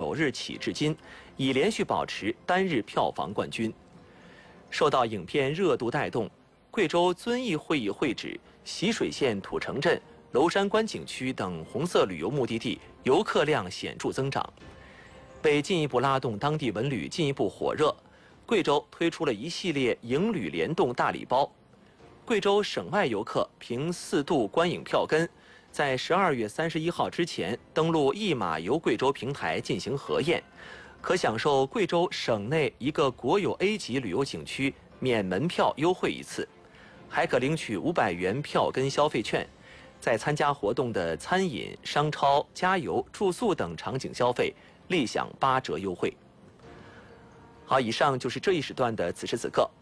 9日起至今，已连续保持单日票房冠军。受到影片热度带动，贵州遵义会议会址、习水县土城镇、娄山关景区等红色旅游目的地游客量显著增长。为进一步拉动当地文旅进一步火热，贵州推出了一系列影旅联动大礼包。贵州省外游客凭4度观影票根，在12月31号之前登录一码游贵州平台进行核验，可享受贵州省内一个国有 A 级旅游景区免门票优惠1次，还可领取500元票根消费券，在参加活动的餐饮、商超、加油、住宿等场景消费立享8折优惠。好，以上就是这一时段的此时此刻。